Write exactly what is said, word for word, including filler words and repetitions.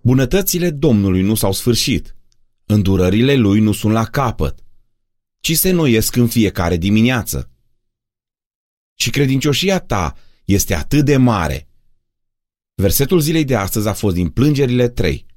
Bunătățile Domnului nu s-au sfârșit, îndurările Lui nu sunt la capăt, ci se înnoiesc în fiecare dimineață. Și credincioșia ta este atât de mare. Versetul zilei de astăzi a fost din Plângerile trei.